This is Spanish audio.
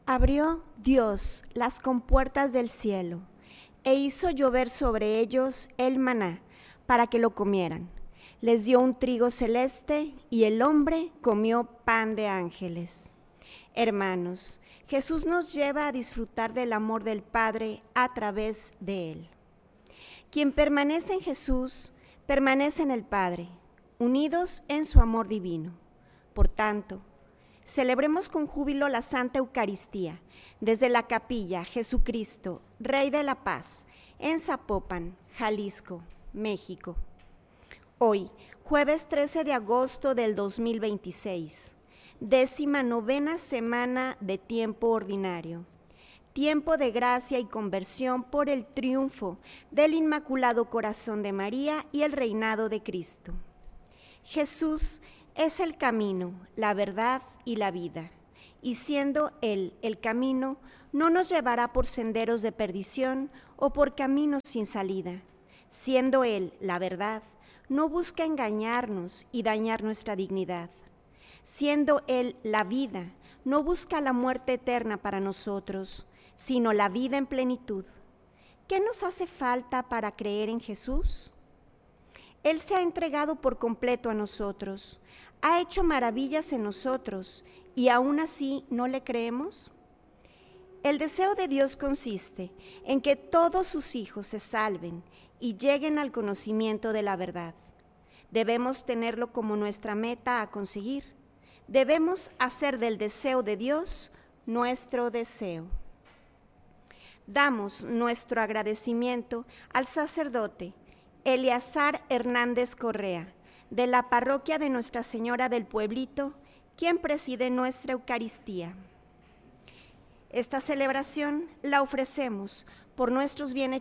Abrió Dios las compuertas del cielo e hizo llover sobre ellos el maná para que lo comieran. Les dio un trigo celeste y el hombre comió pan de ángeles. Hermanos, Jesús nos lleva a disfrutar del amor del Padre a través de Él. Quien permanece en Jesús, permanece en el Padre, unidos en su amor divino. Por tanto, celebremos con júbilo la Santa Eucaristía desde la Capilla Jesucristo, Rey de la Paz, en Zapopan, Jalisco, México. Hoy, jueves 13 de agosto del 2026, 19ª semana de tiempo ordinario. Tiempo de gracia y conversión por el triunfo del Inmaculado Corazón de María y el reinado de Cristo. Jesús es el camino, la verdad y la vida, y siendo Él el camino, no nos llevará por senderos de perdición o por caminos sin salida. Siendo Él la verdad, no busca engañarnos y dañar nuestra dignidad. Siendo Él la vida, no busca la muerte eterna para nosotros, sino la vida en plenitud. ¿Qué nos hace falta para creer en Jesús? Él se ha entregado por completo a nosotros, ha hecho maravillas en nosotros y aún así no le creemos. El deseo de Dios consiste en que todos sus hijos se salven y lleguen al conocimiento de la verdad. Debemos tenerlo como nuestra meta a conseguir. Debemos hacer del deseo de Dios nuestro deseo. Damos nuestro agradecimiento al sacerdote Eleazar Hernández Correa, de la parroquia de Nuestra Señora del Pueblito, quien preside nuestra Eucaristía. Esta celebración la ofrecemos por nuestros bienhechores